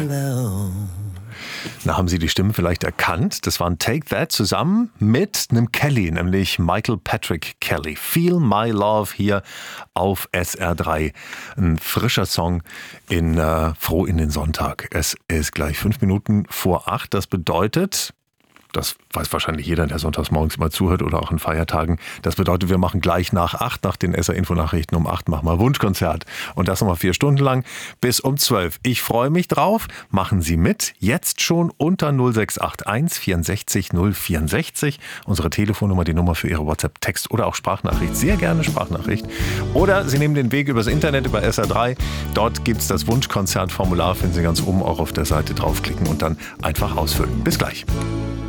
Na, haben Sie die Stimme vielleicht erkannt? Das waren Take That zusammen mit einem Kelly, nämlich Michael Patrick Kelly. Feel My Love hier auf SR3. Ein frischer Song froh in den Sonntag. Es ist gleich 5 Minuten vor 8. Das bedeutet, das weiß wahrscheinlich jeder, der sonntags morgens immer zuhört oder auch an Feiertagen. Das bedeutet, wir machen gleich nach 8, nach den SR-Info-Nachrichten um 8, machen wir Wunschkonzert. Und das nochmal 4 Stunden lang bis um 12. Ich freue mich drauf. Machen Sie mit. Jetzt schon unter 0681 64 064. Unsere Telefonnummer, die Nummer für Ihre WhatsApp-Text oder auch Sprachnachricht. Sehr gerne Sprachnachricht. Oder Sie nehmen den Weg übers Internet, über SR3. Dort gibt es das Wunschkonzertformular. Finden Sie ganz oben auch auf der Seite draufklicken und dann einfach ausfüllen. Bis gleich.